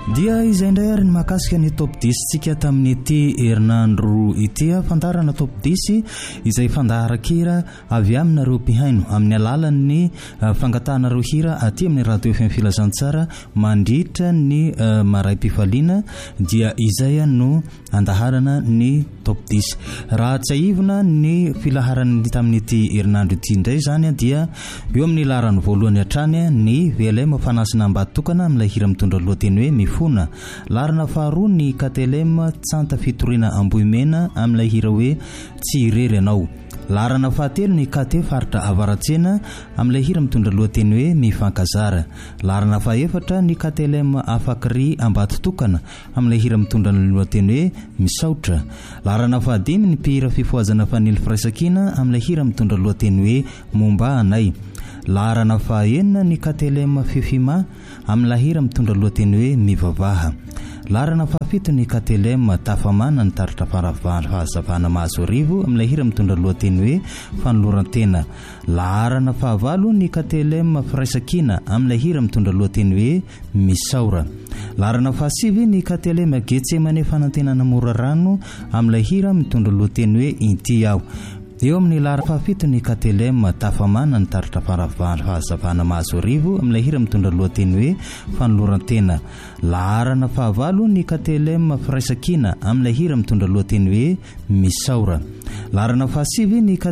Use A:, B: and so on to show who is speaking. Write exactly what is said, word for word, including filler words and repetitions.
A: Dia izay indray ary ny mahakasika ny top dix tsika tamin'ny ity herinandro ity fandarana top dix izay fandaharan-kira avy aminareo mpihaino amin'ny alalan'ny fangatanareo hira aty amin'ny radio F M Filazantsara mandritra ny maraim-pifaliana dia izay no andaharana ny top dix. Raha tsaivina ny filaharany tamin'ny ity herinandro ity indray zany dia eo amin'ny laharany voalohany hatrany ny V L M fanasina ambatokana amin'ilay hira mitondra lohateny hoe mifona. Laharana faharoa ny K T L M tsanta fitoriana Ambohimena amin'ilay hira hoe tsy irery anao. Laharana fahatelo ny K T faritra Avaratsena amin'ilay hira mitondra lohateny hoe mifankazara. Laharana fahaefatra ny K T L M Afakry Ambatotokana amin'ilay hira mitondra lohateny hoe misaotra. Laharana fahadimy ny mpihira fifoazana fanily firaisakina amin'ilay hira mitondra lohateny hoe momba anay. Laharana fahaenina ny K T L M Fifima amin'ilay hira mitondra lohateny hoe mivavaha. Laharana fahafito ny K T L M Tafamana nitaritra fahazavana Mahazoarivo amin'ilay hira mitondra lohateny hoe fanolorantena. Laharana fahavalo ny K T L M Firaisakina amin'ilay hira mitondra lohateny hoe misaora. Laharana fahasivy ny K T L M Getsemane fanantenana Morarano amin'ilay hira mitondra lohateny hoe inty aho. Eo amin'ny laharana fahafito ny K T L M Tafamana nitaritra fahazavana Mahazoarivo amin'ilay hira mitondra lohateny hoe fanolorantena. Laharana fahavalo ny K T L M Firaisakina amin'ilay hira mitondra lohateny hoe misaora. Laharana fahasivy ny K